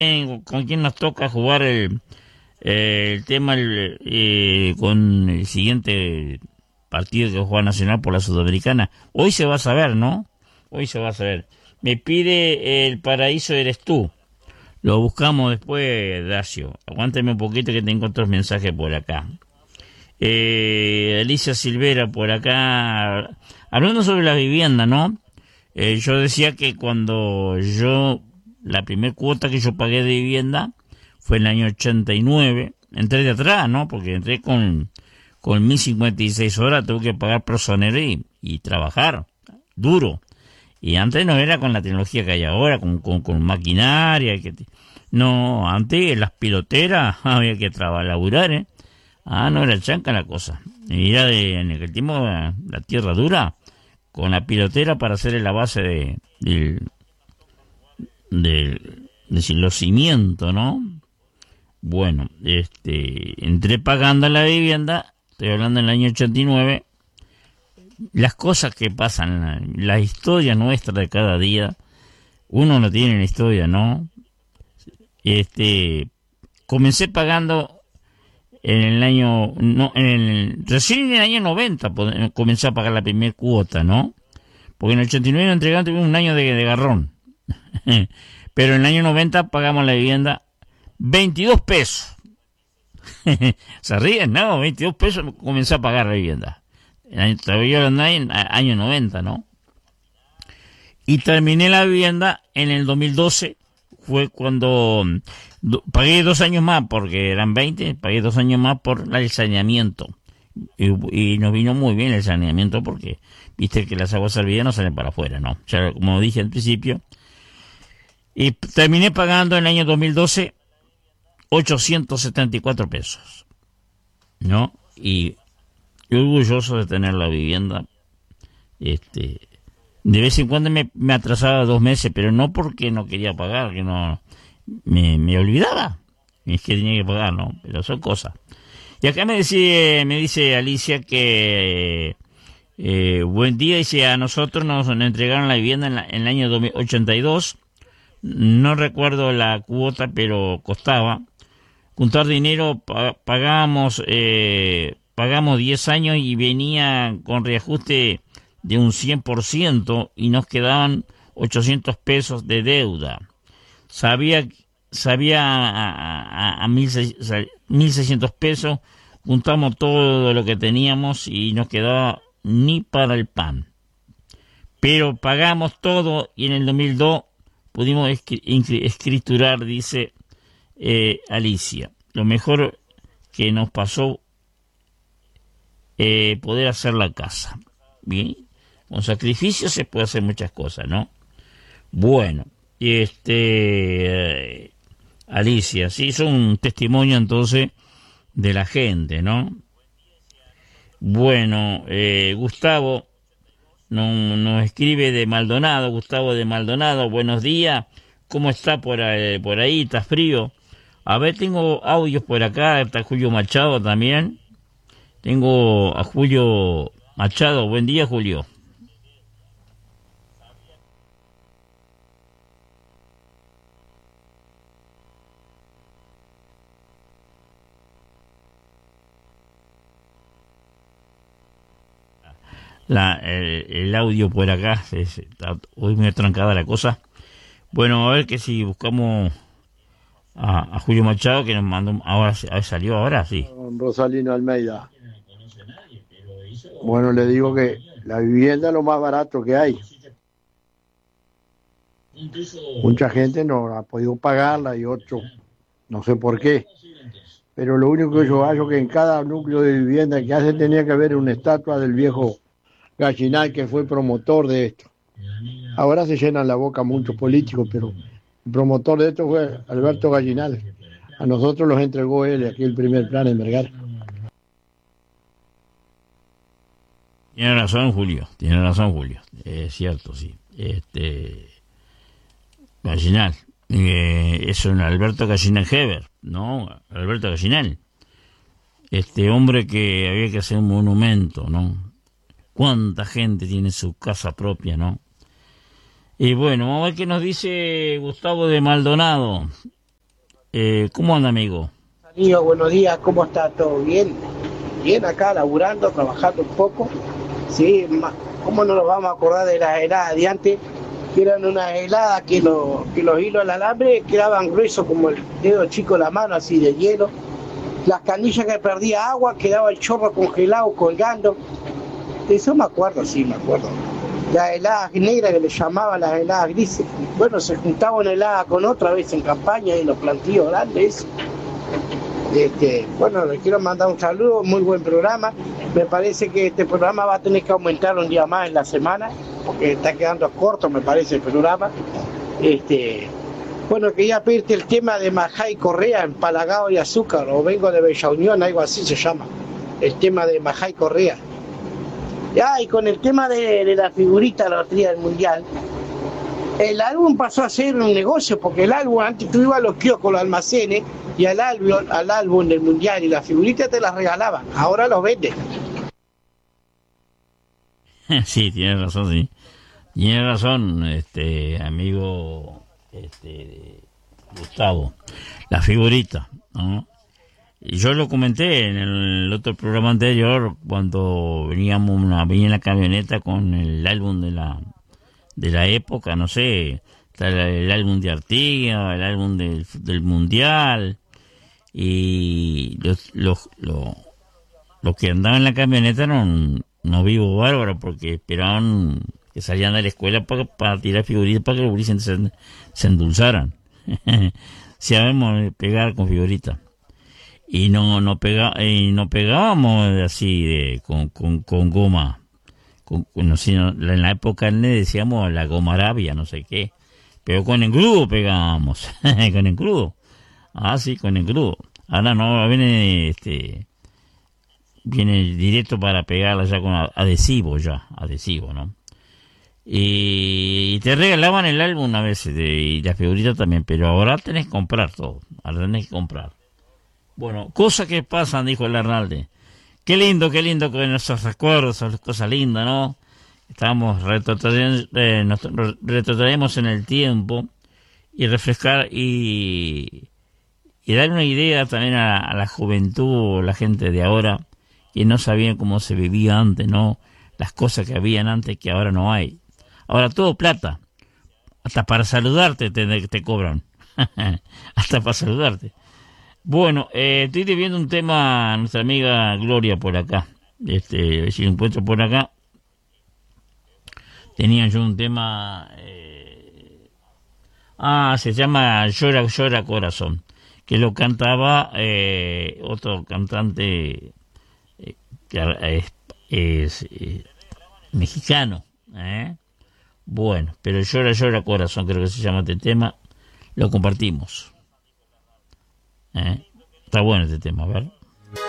con quién nos toca jugar el tema con el siguiente partido que juega Nacional por la Sudamericana. Hoy se va a saber, ¿no? Hoy se va a saber. Me pide El Paraíso Eres Tú. Lo buscamos después, Dacio. Aguánteme un poquito que tengo otros mensajes por acá. Alicia Silvera por acá. Hablando sobre la vivienda, ¿no? Yo decía que cuando la primer cuota que yo pagué de vivienda fue en el año 89. Entré de atrás, ¿no? Porque entré con 1056 horas, tuve que pagar personero y trabajar duro. Y antes no era con la tecnología que hay ahora, con maquinaria. No, antes las piloteras había que laburar, ¿eh? No era chanca la cosa. Era en aquel tiempo la tierra dura, con la pilotera para hacer la base de los cimientos, ¿no? Bueno, entré pagando la vivienda, estoy hablando en el año 89, las cosas que pasan, la historia nuestra de cada día, uno no tiene la historia, ¿no? Comencé pagando recién en el año 90 comencé a pagar la primera cuota, ¿no? Porque en el 89 nos entregaron, tuvimos un año de garrón. Pero en el año 90 pagamos la vivienda 22 pesos. ¿Se ríen? No, 22 pesos comencé a pagar la vivienda. Todavía hablando en el año 90, ¿no? Y terminé la vivienda en el 2012. Fue cuando pagué 2 años más, porque eran 20, pagué 2 años más por el saneamiento. Y nos vino muy bien el saneamiento porque, viste que las aguas servidas no salen para afuera, ¿no? Ya, como dije al principio. Y terminé pagando en el año 2012 874 pesos, ¿no? Y orgulloso de tener la vivienda. De vez en cuando me atrasaba 2 meses, pero no porque no quería pagar, que no me olvidaba. Es que tenía que pagar, ¿no? Pero son cosas. Y acá me dice Alicia que buen día, dice, a nosotros nos entregaron la vivienda en el año 82. No recuerdo la cuota, pero costaba. Juntar dinero, pagamos 10 años y venía con reajuste de un 100% y nos quedaban 800 pesos de deuda. Sabía a 1.600 pesos, juntamos todo lo que teníamos y nos quedaba ni para el pan. Pero pagamos todo y en el 2002 pudimos escriturar, dice Alicia. Lo mejor que nos pasó poder hacer la casa. Bien, con sacrificio se puede hacer muchas cosas, ¿no? Bueno, Alicia, sí, hizo un testimonio entonces de la gente, ¿no? Bueno, Gustavo nos escribe de Maldonado. Gustavo de Maldonado, buenos días. ¿Cómo está por ahí? ¿Está frío? A ver, tengo audios por acá. Está Julio Machado también. Tengo a Julio Machado. Buen día, Julio. El audio por acá, está hoy muy trancada la cosa. Bueno, a ver que si buscamos a Julio Machado, que nos mandó, ahora salió, ahora sí. Rosalino Almeida. Bueno, le digo que la vivienda es lo más barato que hay. Mucha gente no ha podido pagarla y otros no sé por qué. Pero lo único que yo hallo que en cada núcleo de vivienda que hace tenía que haber una estatua del viejo Gallinal, que fue promotor de esto. Ahora se llenan la boca muchos políticos, pero el promotor de esto fue Alberto Gallinal. A nosotros los entregó él aquí el primer plan en Vergara. Tiene razón, Julio. Es cierto, sí. Gallinal. Es un Alberto Gallinal Heber, ¿no? Alberto Gallinal. Hombre que había que hacer un monumento, ¿no? Cuánta gente tiene su casa propia, ¿no? Y bueno, vamos a ver qué nos dice Gustavo de Maldonado. ¿Cómo anda, amigo? Amigo, buenos días, ¿cómo está? ¿Todo bien? Bien acá, laburando, trabajando un poco. Sí, ¿cómo no nos vamos a acordar de las heladas de antes? Que eran unas heladas que los hilos del alambre quedaban gruesos como el dedo chico de la mano, así de hielo. Las canillas que perdía agua, quedaba el chorro congelado colgando. De eso me acuerdo, sí, me acuerdo. Las heladas negras que le llamaban las heladas grises. Bueno, se juntaba una helada con otra vez en campaña y los plantíos grandes. Bueno, les quiero mandar un saludo, muy buen programa. Me parece que este programa va a tener que aumentar un día más en la semana, porque está quedando corto, me parece, el programa. Bueno, quería pedirte el tema de Majay Correa, empalagado y azúcar, o vengo de Bella Unión, algo así se llama. El tema de Majay Correa. Y con el tema de la figurita de la lotería del Mundial, el álbum pasó a ser un negocio, porque el álbum, antes tú ibas a los kioscos, los almacenes, y al álbum del Mundial y las figuritas te las regalaban, ahora los venden. Sí, tienes razón, sí. Tienes razón, amigo, Gustavo. La figurita, ¿no? Y yo lo comenté en el otro programa anterior, cuando venía en la camioneta con el álbum de la época, no sé, el álbum de Artigas, el álbum del Mundial, y los que andaban en la camioneta no vivo bárbaro, porque esperaban que salían de la escuela para tirar figuritas para que los gurises se endulzaran. Sabemos pegar con figuritas. Y no pegábamos así con goma. No sé, en la época le decíamos la goma arabia, no sé qué. Pero con engrudo pegábamos. Con engrudo. Ah, sí, con engrudo. Ahora no, viene directo para pegarla ya con adhesivo, ¿no? Y te regalaban el álbum a veces, y las figuritas también, pero ahora tenés que comprar todo. Ahora tenés que comprar. Bueno, cosas que pasan, dijo el Arnalde. Qué lindo que nuestros recuerdos son cosas lindas, ¿no? Retrotraemos en el tiempo y refrescar y dar una idea también a la juventud, la gente de ahora, que no sabían cómo se vivía antes, ¿no? Las cosas que habían antes que ahora no hay. Ahora todo plata. Hasta para saludarte te cobran. Hasta para saludarte. Bueno, estoy debiendo un tema a nuestra amiga Gloria por acá. Si lo encuentro por acá. Tenía yo un tema. Se llama Llora, llora corazón. Que lo cantaba otro cantante que es mexicano. Bueno, pero Llora, llora corazón, creo que se llama este tema. Lo compartimos. Está bueno este tema, a ver.